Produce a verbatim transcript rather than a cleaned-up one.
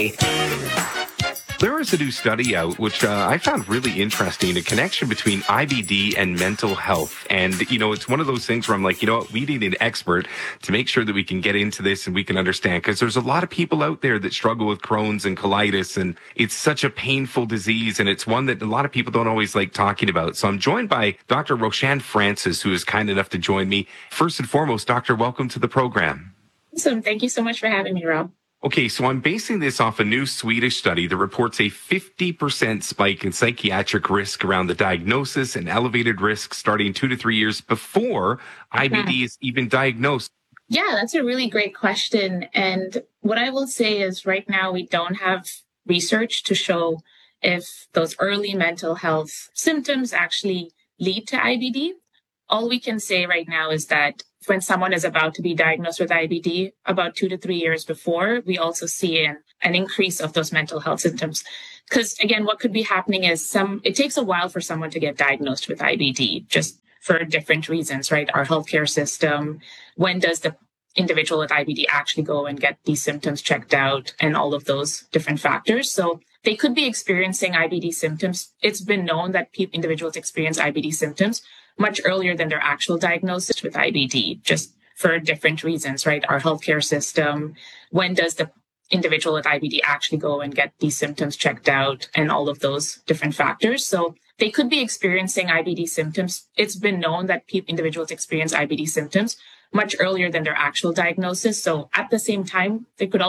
today. There is a new study out, which uh, I found really interesting, a connection between I B D and mental health. And, you know, it's one of those things where I'm like, you know what, we need an expert to make sure that we can get into this and we can understand, because there's a lot of people out there that struggle with Crohn's and colitis, and it's such a painful disease, and it's one that a lot of people don't always like talking about. So I'm joined by Doctor Roshan Francis, who is kind enough to join me. First and foremost, Doctor, welcome to the program. Awesome. Thank you so much for having me, Rob. Okay, so I'm basing this off a new Swedish study that reports a fifty percent spike in psychiatric risk around the diagnosis and elevated risk starting two to three years before I B D is even diagnosed. Yeah, that's a really great question. And what I will say is right now we don't have research to show if those early mental health symptoms actually lead to I B D. All we can say right now is that when someone is about to be diagnosed with I B D, about two to three years before, we also see an, an increase of those mental health symptoms. Because again, what could be happening is some, it takes a while for someone to get diagnosed with I B D, just for different reasons, right? Our healthcare system, when does the individual with I B D actually go and get these symptoms checked out, and all of those different factors. So they could be experiencing I B D symptoms. It's been known that pe- individuals experience I B D symptoms much earlier than their actual diagnosis with I B D, just for different reasons, right? Our healthcare system, when does the individual with I B D actually go and get these symptoms checked out, and all of those different factors. So they could be experiencing I B D symptoms. It's been known that pe- individuals experience I B D symptoms much earlier than their actual diagnosis. So at the same time, they could also